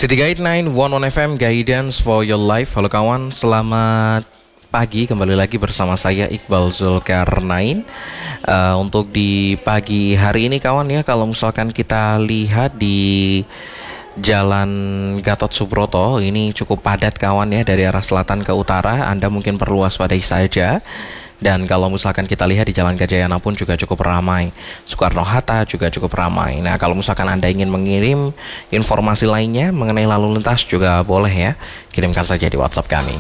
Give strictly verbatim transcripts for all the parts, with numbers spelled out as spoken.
City Guide sembilan satu satu F M, Guidance for Your Life. Halo kawan, selamat pagi. Kembali lagi bersama saya Iqbal Zulkarnain. uh, Untuk di pagi hari ini kawan ya, kalau misalkan kita lihat di Jalan Gatot Subroto ini cukup padat kawan ya, dari arah selatan ke utara. Anda mungkin perlu waspadai saja. Dan kalau misalkan kita lihat di Jalan Gajayana pun juga cukup ramai. Soekarno-Hatta juga cukup ramai. Nah, kalau misalkan Anda ingin mengirim informasi lainnya mengenai lalu lintas juga boleh ya. Kirimkan saja di WhatsApp kami.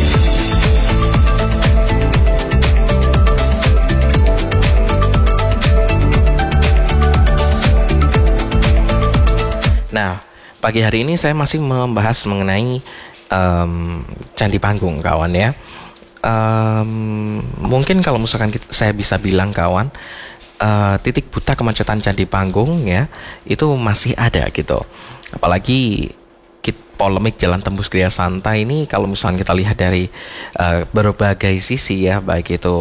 Nah, pagi hari ini saya masih membahas mengenai um, Candi Panggung kawan ya. Um, mungkin kalau misalkan kita, saya bisa bilang kawan, uh, titik buta kemacetan Candi Panggung ya itu masih ada gitu. Apalagi kit, polemik Jalan Tembus Gria Santa ini kalau misalkan kita lihat dari uh, berbagai sisi ya, baik itu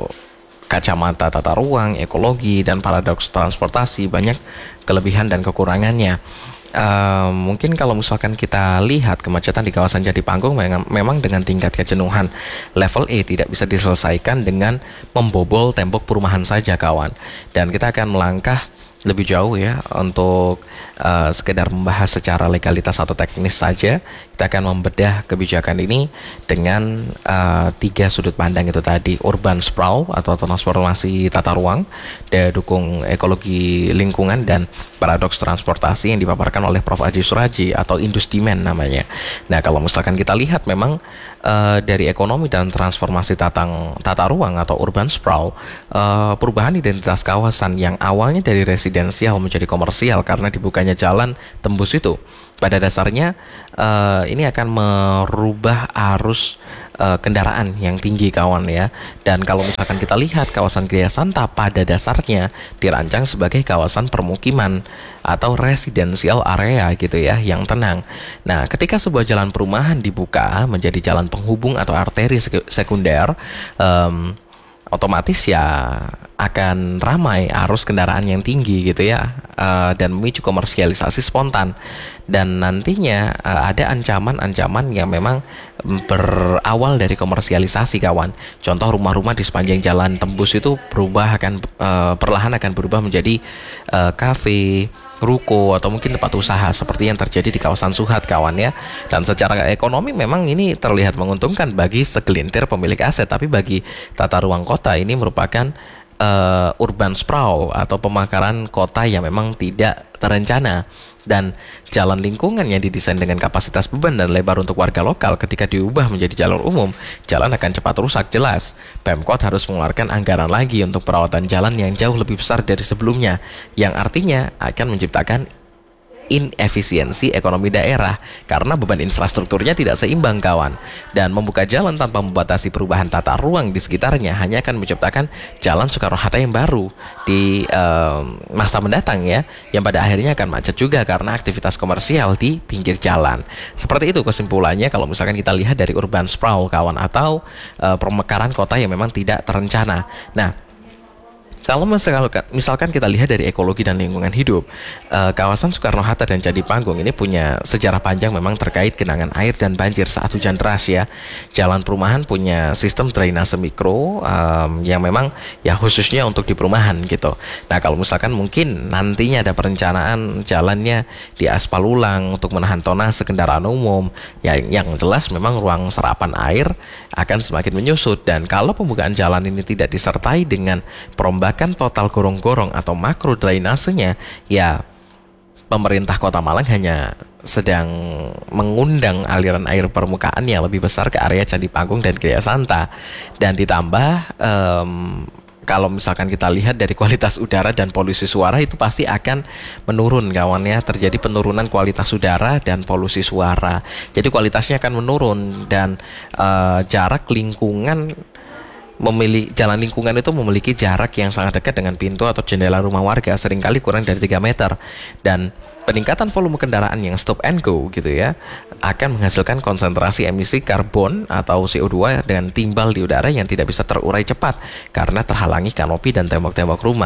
kacamata tata ruang, ekologi, dan paradoks transportasi, banyak kelebihan dan kekurangannya. Uh, mungkin kalau misalkan kita lihat kemacetan di kawasan Candi Panggung memang, memang dengan tingkat kejenuhan level E tidak bisa diselesaikan dengan membobol tembok perumahan saja kawan. Dan kita akan melangkah lebih jauh ya untuk uh, sekedar membahas secara legalitas atau teknis saja. Kita akan membedah kebijakan ini dengan uh, tiga sudut pandang itu tadi: urban sprawl atau transformasi tata ruang, daya dukung ekologi lingkungan, dan paradoks transportasi yang dipaparkan oleh Profesor Aji Suraji atau Indusdemand namanya. Nah, kalau misalkan kita lihat memang uh, dari ekonomi dan transformasi tatang, tata ruang atau urban sprawl, uh, perubahan identitas kawasan yang awalnya dari residensial menjadi komersial karena dibukanya jalan tembus itu, pada dasarnya uh, ini akan merubah arus uh, kendaraan yang tinggi kawan ya. Dan kalau misalkan kita lihat kawasan Gria Santa pada dasarnya dirancang sebagai kawasan permukiman atau residential area gitu ya, yang tenang. Nah, ketika sebuah jalan perumahan dibuka menjadi jalan penghubung atau arteri sekunder, um, otomatis ya akan ramai arus kendaraan yang tinggi gitu ya, uh, dan memicu komersialisasi spontan. Dan nantinya uh, ada ancaman-ancaman yang memang berawal dari komersialisasi kawan. Contoh, rumah-rumah di sepanjang jalan tembus itu berubah akan uh, perlahan akan berubah menjadi uh, kafe, ruko, atau mungkin tempat usaha seperti yang terjadi di kawasan Suhat kawan ya. Dan secara ekonomi memang ini terlihat menguntungkan bagi segelintir pemilik aset, tapi bagi tata ruang kota ini merupakan uh, urban sprawl atau pemekaran kota yang memang tidak terencana. Dan jalan lingkungan yang didesain dengan kapasitas beban dan lebar untuk warga lokal, ketika diubah menjadi jalur umum, jalan akan cepat rusak. Jelas Pemkot harus mengeluarkan anggaran lagi untuk perawatan jalan yang jauh lebih besar dari sebelumnya, yang artinya akan menciptakan inefisiensi ekonomi daerah karena beban infrastrukturnya tidak seimbang kawan. Dan membuka jalan tanpa membatasi perubahan tata ruang di sekitarnya hanya akan menciptakan jalan Soekarno-Hatta yang baru di um, masa mendatang ya, yang pada akhirnya akan macet juga karena aktivitas komersial di pinggir jalan. Seperti itu kesimpulannya kalau misalkan kita lihat dari urban sprawl kawan, atau uh, pemekaran kota yang memang tidak terencana. Nah, kalau misalkan, misalkan kita lihat dari ekologi dan lingkungan hidup, uh, kawasan Soekarno-Hatta dan Candi Panggung ini punya sejarah panjang memang terkait genangan air dan banjir saat hujan deras ya. Jalan perumahan punya sistem drainase mikro um, yang memang ya khususnya untuk di perumahan gitu. Nah, kalau misalkan mungkin nantinya ada perencanaan jalannya di aspal ulang untuk menahan tonase kendaraan umum, ya, yang jelas memang ruang serapan air akan semakin menyusut. Dan kalau pembukaan jalan ini tidak disertai dengan perombakan total gorong-gorong atau makro drainasenya, ya pemerintah Kota Malang hanya sedang mengundang aliran air permukaan yang lebih besar ke area Candi Panggung dan Gria Santa. Dan ditambah um, kalau misalkan kita lihat dari kualitas udara dan polusi suara itu pasti akan menurun kawan ya. Terjadi penurunan kualitas udara dan polusi suara, jadi kualitasnya akan menurun. Dan uh, jarak lingkungan memiliki jalan lingkungan itu memiliki jarak yang sangat dekat dengan pintu atau jendela rumah warga, seringkali kurang dari tiga meter. Dan peningkatan volume kendaraan yang stop and go gitu ya akan menghasilkan konsentrasi emisi karbon atau C O dua dengan timbal di udara yang tidak bisa terurai cepat karena terhalangi kanopi dan tembok-tembok rumah.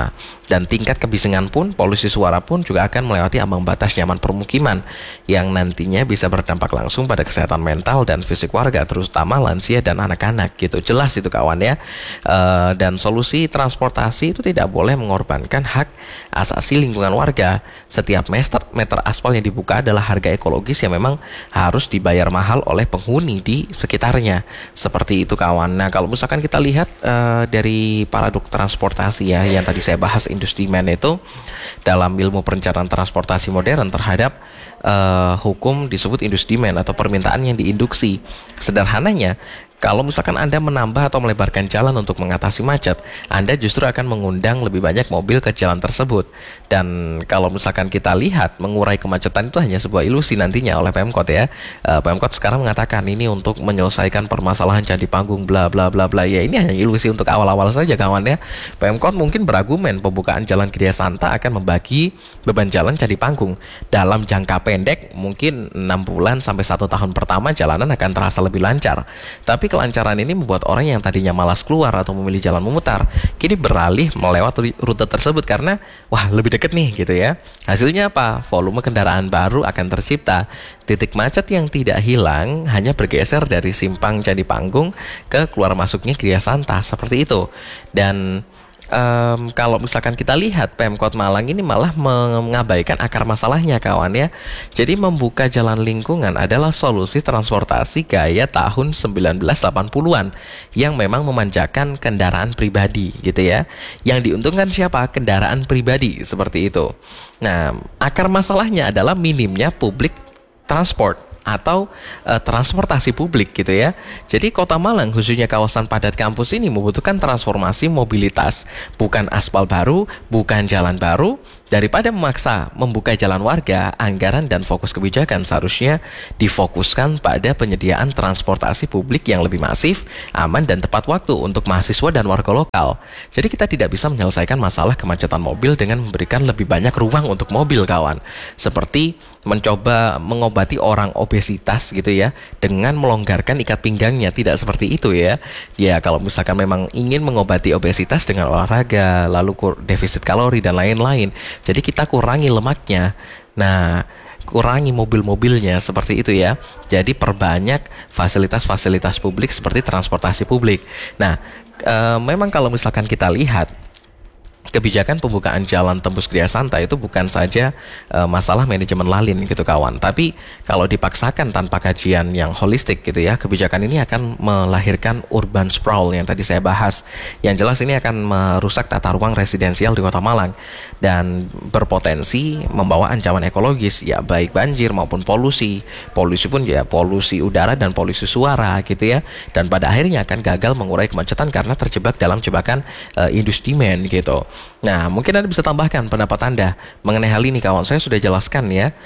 Dan tingkat kebisingan pun, polusi suara pun juga akan melewati ambang batas nyaman permukiman yang nantinya bisa berdampak langsung pada kesehatan mental dan fisik warga, terutama lansia dan anak-anak gitu. Jelas itu kawan ya. E, dan solusi transportasi itu tidak boleh mengorbankan hak asasi lingkungan warga. Setiap meter, meter aspal yang dibuka adalah harga ekologis yang memang harus dibayar mahal oleh penghuni di sekitarnya. Seperti itu kawan. Nah kalau misalkan kita lihat e, dari paradok transportasi ya, yang tadi saya bahas industri demand itu dalam ilmu perencanaan transportasi modern terhadap uh, hukum disebut industri demand atau permintaan yang diinduksi. Sederhananya, kalau misalkan Anda menambah atau melebarkan jalan untuk mengatasi macet, Anda justru akan mengundang lebih banyak mobil ke jalan tersebut. Dan kalau misalkan kita lihat, mengurai kemacetan itu hanya sebuah ilusi nantinya oleh Pemkot ya. uh, Pemkot sekarang mengatakan ini untuk menyelesaikan permasalahan Candi Panggung bla bla bla bla. Ya ini hanya ilusi untuk awal-awal saja kawan ya. Pemkot mungkin berargumen pembukaan jalan Gria Santa akan membagi beban jalan Candi Panggung. Dalam jangka pendek mungkin enam bulan sampai satu tahun pertama jalanan akan terasa lebih lancar. Tapi kelancaran ini membuat orang yang tadinya malas keluar atau memilih jalan memutar kini beralih melewati rute tersebut karena wah lebih dekat nih gitu ya. Hasilnya apa? Volume kendaraan baru akan tercipta. Titik macet yang tidak hilang hanya bergeser dari simpang Candi Panggung ke keluar masuknya Gria Santa seperti itu. Dan Um, kalau misalkan kita lihat Pemkot Malang ini malah mengabaikan akar masalahnya kawan ya. Jadi membuka jalan lingkungan adalah solusi transportasi gaya tahun sembilan belas delapan puluhan yang memang memanjakan kendaraan pribadi gitu ya. Yang diuntungkan siapa? Kendaraan pribadi seperti itu. Nah, akar masalahnya adalah minimnya public transport atau uh, transportasi publik gitu ya. Jadi Kota Malang khususnya kawasan padat kampus ini membutuhkan transformasi mobilitas, bukan aspal baru, bukan jalan baru. Daripada memaksa membuka jalan warga, anggaran dan fokus kebijakan seharusnya difokuskan pada penyediaan transportasi publik yang lebih masif, aman dan tepat waktu untuk mahasiswa dan warga lokal. Jadi kita tidak bisa menyelesaikan masalah kemacetan mobil dengan memberikan lebih banyak ruang untuk mobil kawan. Seperti mencoba mengobati orang obesitas gitu ya dengan melonggarkan ikat pinggangnya, tidak seperti itu ya. Ya kalau misalkan memang ingin mengobati obesitas dengan olahraga, lalu defisit kalori dan lain-lain, jadi kita kurangi lemaknya. Nah kurangi mobil-mobilnya seperti itu ya. Jadi perbanyak fasilitas-fasilitas publik seperti transportasi publik. Nah e, memang kalau misalkan kita lihat kebijakan pembukaan jalan tembus Gria Santa itu bukan saja e, masalah manajemen lalin gitu kawan. Tapi kalau dipaksakan tanpa kajian yang holistik gitu ya, kebijakan ini akan melahirkan urban sprawl yang tadi saya bahas. Yang jelas ini akan merusak tata ruang residensial di Kota Malang dan berpotensi membawa ancaman ekologis ya, baik banjir maupun polusi. Polusi pun ya polusi udara dan polusi suara gitu ya. Dan pada akhirnya akan gagal mengurai kemacetan karena terjebak dalam jebakan e, industri demand gitu. Nah, mungkin Anda bisa tambahkan pendapat Anda mengenai hal ini kawan. Saya sudah jelaskan ya.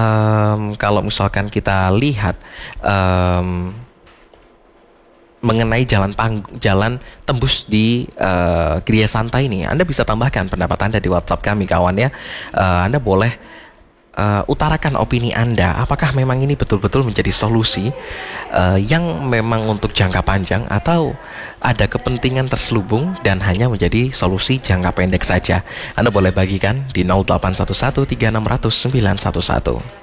Um, kalau misalkan kita lihat um, mengenai jalan pang jalan tembus di uh, Gria Santa ini, Anda bisa tambahkan pendapat Anda di WhatsApp kami kawan ya. Uh, Anda boleh Uh, utarakan opini Anda, apakah memang ini betul-betul menjadi solusi uh, yang memang untuk jangka panjang atau ada kepentingan terselubung dan hanya menjadi solusi jangka pendek saja. Anda boleh bagikan di nol delapan satu satu tiga enam nol nol sembilan satu satu.